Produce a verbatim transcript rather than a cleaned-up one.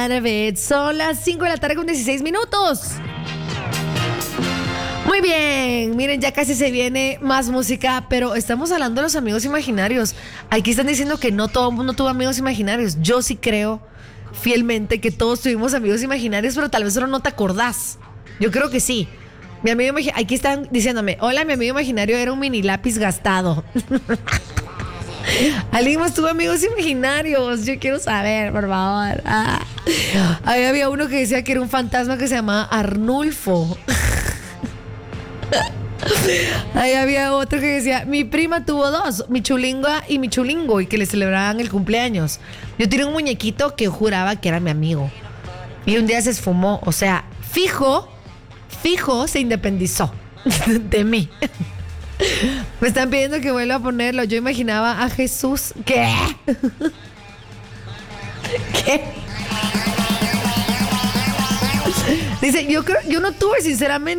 Out of It. Son las cinco de la tarde con dieciséis minutos. Muy bien, miren, ya casi se viene más música, pero estamos hablando de los amigos imaginarios. Aquí están diciendo que no todo el mundo tuvo amigos imaginarios. Yo sí creo fielmente que todos tuvimos amigos imaginarios, pero tal vez solo no te acordás. Yo creo que sí. Mi amigo imaginario, aquí están diciéndome, hola, mi amigo imaginario era un mini lápiz gastado. ¿Alguien más tuvo amigos imaginarios? Yo quiero saber, por favor. Ah. Ahí había uno que decía que era un fantasma que se llamaba Arnulfo. Ahí había otro que decía, mi prima tuvo dos, mi chulinga y mi chulingo, y que le celebraban el cumpleaños. Yo tenía un muñequito que juraba que era mi amigo. Y un día se esfumó, o sea, fijo, fijo se independizó de mí. Me están pidiendo que vuelva a ponerlo. Yo imaginaba a Jesús. ¿Qué? ¿Qué? Dice, yo creo, yo no tuve sinceramente